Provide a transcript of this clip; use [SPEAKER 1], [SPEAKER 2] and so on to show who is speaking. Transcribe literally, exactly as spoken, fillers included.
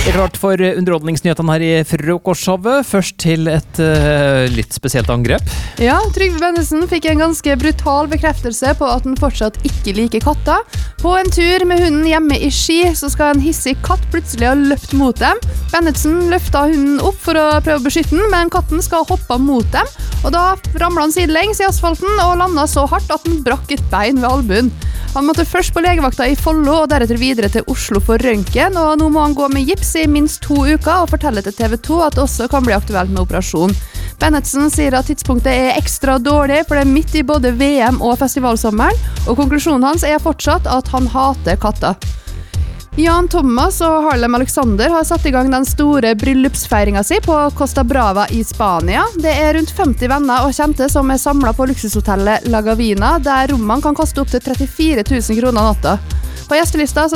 [SPEAKER 1] Klart for underholdningsnyhetene her i frokostshowet. Først til et uh, litt spesielt angrep.
[SPEAKER 2] Ja, Trygve Bennesen fikk en ganske brutal bekreftelse på at han fortsatt ikke liker katter. På en tur med hunden hjemme i Ski, så skal en hissig katt plutselig ha løpt mot dem. Bennesen løftet hunden opp for å prøve å beskytte den, men katten skal hoppe mot dem. Og da ramlet han sidelengs i asfalten og landet så hardt at han brakk et bein ved albuen. Han måtte først på legevakta i Follo og deretter videre til Oslo for røntgen, og nå må han gå med gips i minst to uker og fortelle til T V to at det også kan bli aktuelt med operasjon. Bennetsen sier at tidspunktet er ekstra dårlig, for det er midt i både V M og festivalsommeren, og konklusjonen hans er fortsatt at han hater katter. Jan Thomas og Harlem Alexander har satt i gang den store bryllupsfeiringen sin på Costa Brava i Spania. Det er rundt femti venner og kjente som er samlet på luksushotellet La Gavina, der rommene kan koste opp til trettifire tusen kroner natta. På gjestelista så